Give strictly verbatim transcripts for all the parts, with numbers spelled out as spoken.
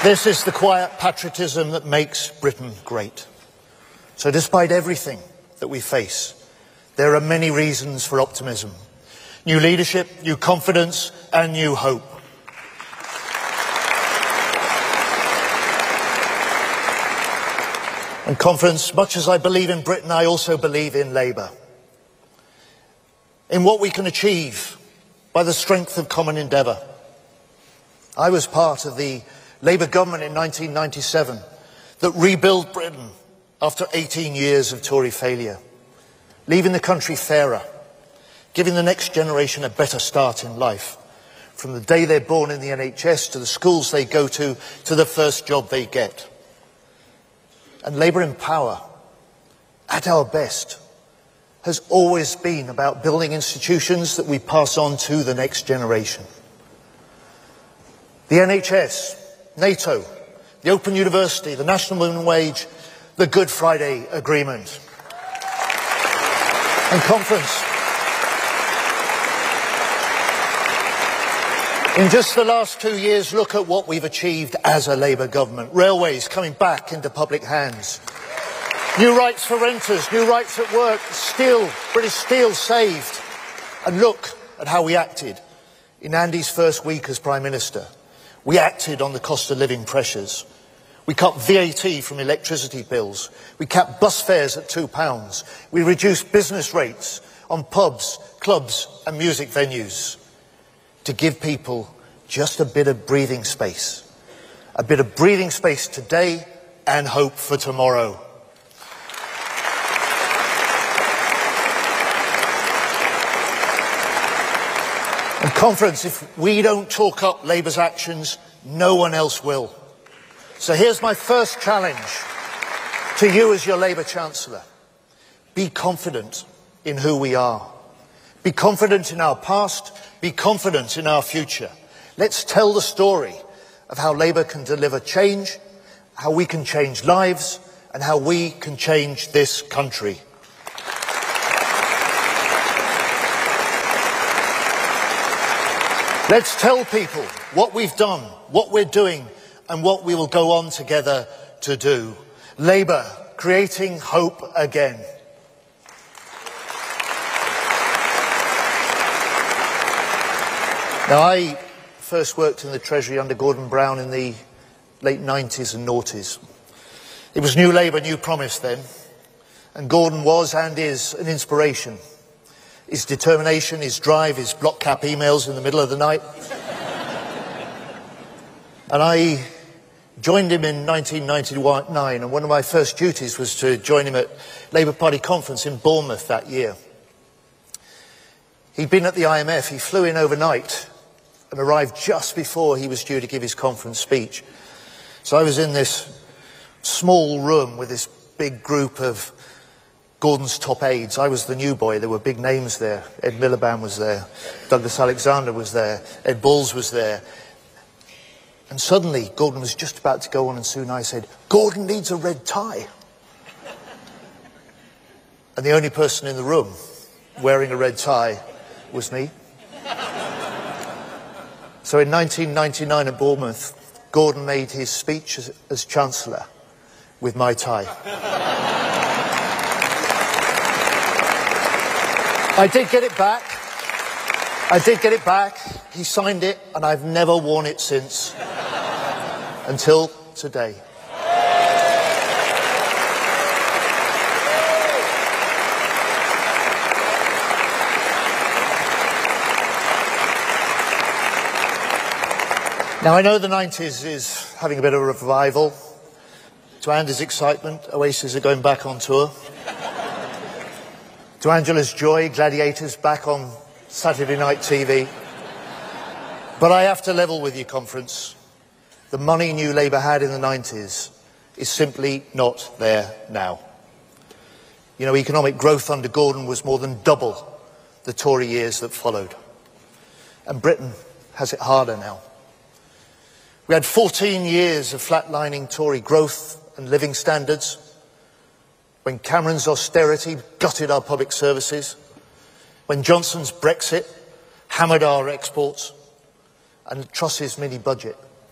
This is the quiet patriotism that makes Britain great. So despite everything that we face, there are many reasons for optimism. New leadership, new confidence, and new hope. And confidence, much as I believe in Britain, I also believe in Labour. In what we can achieve by the strength of common endeavour. I was part of the Labour government in nineteen ninety-seven that rebuilt Britain after eighteen years of Tory failure, leaving the country fairer, giving the next generation a better start in life, from the day they're born in the N H S to the schools they go to, to the first job they get. And Labour in power, at our best, has always been about building institutions that we pass on to the next generation. The N H S, NATO, the Open University, the National Minimum Wage, the Good Friday Agreement. And conference. In just the last two years, look at what we've achieved as a Labour government. Railways coming back into public hands. New rights for renters, new rights at work, steel, British Steel saved. And look at how we acted in Andy's first week as Prime Minister. We acted on the cost of living pressures. We cut V A T from electricity bills. We capped bus fares at two pounds. We reduced business rates on pubs, clubs and music venues to give people just a bit of breathing space. A bit of breathing space today and hope for tomorrow. And conference, if we don't talk up Labour's actions, no one else will. So here's my first challenge to you as your Labour Chancellor. Be confident in who we are. Be confident in our past. Be confident in our future. Let's tell the story of how Labour can deliver change, how we can change lives, and how we can change this country. Let's tell people what we've done, what we're doing, and what we will go on together to do. Labour, creating hope again. Now, I first worked in the Treasury under Gordon Brown in the late nineties and noughties. It was New Labour, New Promise then, and Gordon was and is an inspiration. His determination, his drive, his block cap emails in the middle of the night. And I joined him in nineteen ninety-nine, and one of my first duties was to join him at Labour Party conference in Bournemouth that year. He'd been at the I M F, he flew in overnight and arrived just before he was due to give his conference speech. So I was in this small room with this big group of Gordon's top aides. I was the new boy. There were big names there. Ed Miliband was there. Douglas Alexander was there. Ed Balls was there. And suddenly, Gordon was just about to go on, and soon I said, "Gordon needs a red tie." And the only person in the room wearing a red tie was me. So in nineteen ninety-nine at Bournemouth, Gordon made his speech as, as Chancellor with my tie. I did get it back. I did get it back. He signed it, and I've never worn it since. Until today. Now, I know the nineties is having a bit of a revival. To Andy's excitement, Oasis are going back on tour. To Angela's joy, Gladiators back on Saturday night T V. But I have to level with you, conference. The money New Labour had in the nineties is simply not there now. You know, economic growth under Gordon was more than double the Tory years that followed. And Britain has it harder now. We had fourteen years of flatlining Tory growth and living standards, when Cameron's austerity gutted our public services, when Johnson's Brexit hammered our exports, and Truss's mini-budget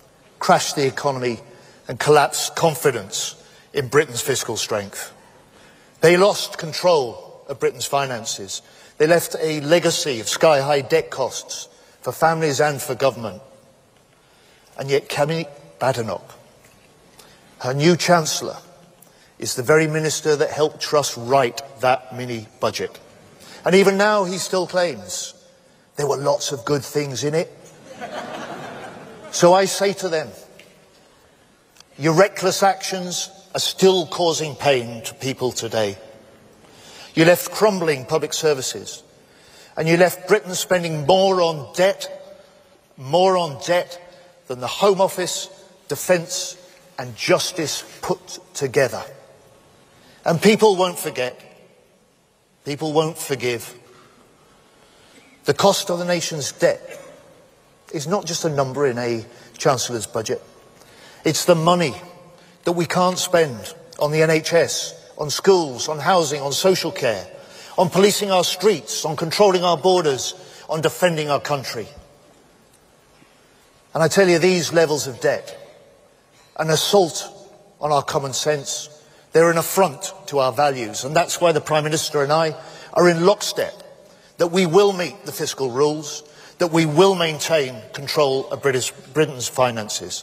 crashed the economy and collapsed confidence in Britain's fiscal strength. They lost control of Britain's finances. They left a legacy of sky-high debt costs for families and for government. And yet Kemi Badenoch, her new Chancellor, is the very minister that helped Truss write that mini-budget. And even now he still claims there were lots of good things in it. So I say to them, your reckless actions are still causing pain to people today. You left crumbling public services, and you left Britain spending more on debt, more on debt than the Home Office, Defence and Justice put together. And people won't forget. People won't forgive. The cost of the nation's debt is not just a number in a Chancellor's budget. It's the money that we can't spend on the N H S, on schools, on housing, on social care, on policing our streets, on controlling our borders, on defending our country. And I tell you, these levels of debt, an assault on our common sense, they're an affront to our values. And that's why the Prime Minister and I are in lockstep, that we will meet the fiscal rules, that we will maintain control of British, Britain's finances.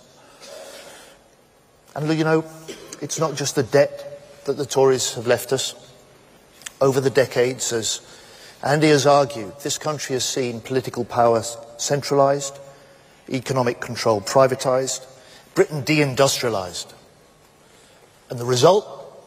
And, you know, it's not just the debt that the Tories have left us. Over the decades, as Andy has argued, this country has seen political power centralised, economic control privatised, Britain deindustrialised. And the result?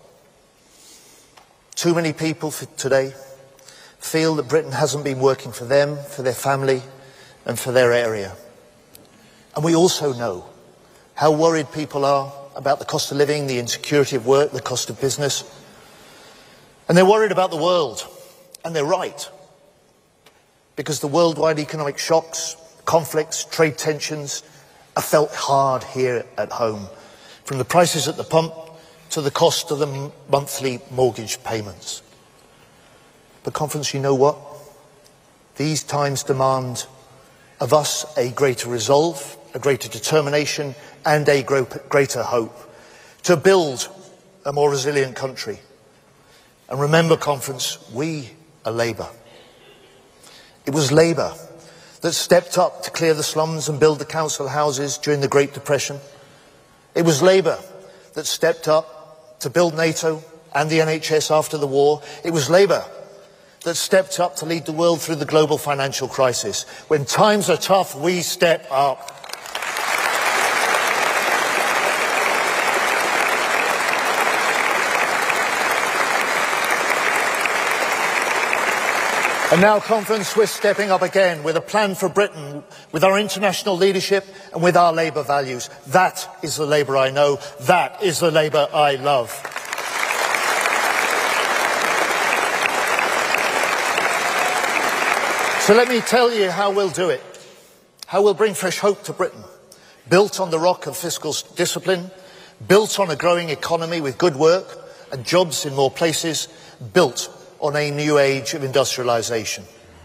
Too many people today feel that Britain hasn't been working for them, for their family and for their area. And we also know how worried people are about the cost of living, the insecurity of work, the cost of business. And they're worried about the world. And they're right. Because the worldwide economic shocks, conflicts, trade tensions are felt hard here at home. From the prices at the pump to the cost of the monthly mortgage payments. But Conference, you know what? These times demand of us a greater resolve, a greater determination and a greater hope to build a more resilient country. And remember, Conference, we are Labour. It was Labour that stepped up to clear the slums and build the council houses during the Great Depression. It was Labour that stepped up to build NATO and the N H S after the war. It was Labour that stepped up to lead the world through the global financial crisis. When times are tough, we step up. And now, Conference, we're stepping up again with a plan for Britain, with our international leadership and with our Labour values. That is the Labour I know. That is the Labour I love. So let me tell you how we'll do it. How we'll bring fresh hope to Britain, built on the rock of fiscal discipline, built on a growing economy with good work and jobs in more places, built on a new age of industrialisation.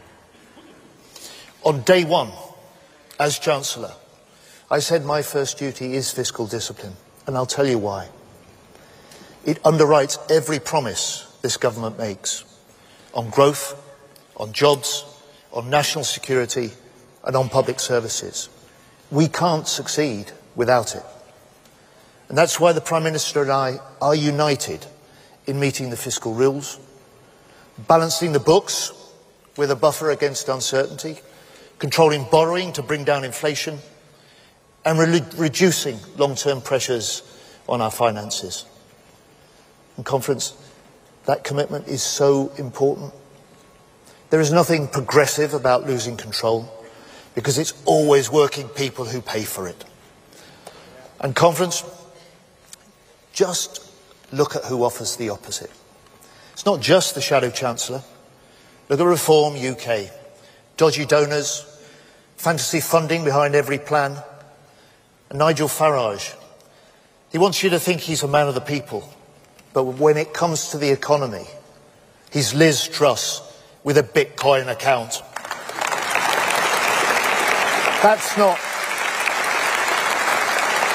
On day one, as Chancellor, I said my first duty is fiscal discipline, and I'll tell you why. It underwrites every promise this government makes on growth, on jobs, on national security and on public services. We can't succeed without it. And that's why the Prime Minister and I are united in meeting the fiscal rules, balancing the books with a buffer against uncertainty, controlling borrowing to bring down inflation, and re reducing long-term pressures on our finances. And Conference, that commitment is so important. There is nothing progressive about losing control, because it's always working people who pay for it. And Conference, just look at who offers the opposite. It's not just the Shadow Chancellor. Look at Reform U K. Dodgy donors, fantasy funding behind every plan. And Nigel Farage. He wants you to think he's a man of the people. But when it comes to the economy, he's Liz Truss with a Bitcoin account. That's not...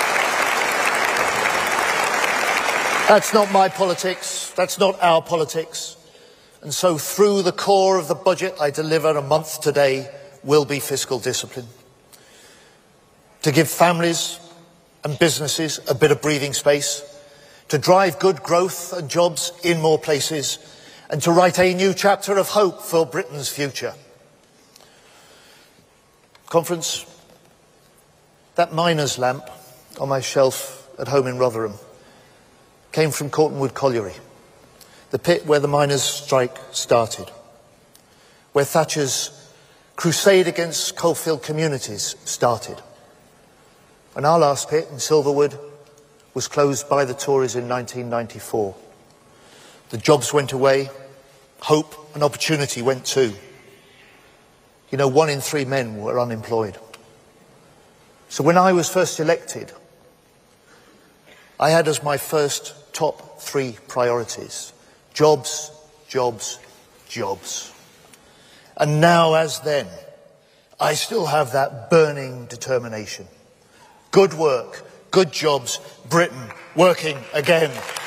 That's not my politics. That's not our politics. And so through the core of the budget I deliver a month today will be fiscal discipline. To give families and businesses a bit of breathing space, to drive good growth and jobs in more places, and to write a new chapter of hope for Britain's future. Conference, that miner's lamp on my shelf at home in Rotherham came from Cortonwood Colliery, the pit where the miners' strike started, where Thatcher's crusade against coalfield communities started. And our last pit in Silverwood was closed by the Tories in nineteen ninety-four. The jobs went away, hope and opportunity went too. You know, one in three men were unemployed. So when I was first elected, I had as my first top three priorities: jobs, jobs, jobs. And now, as then, I still have that burning determination. Good work, good jobs, Britain working again.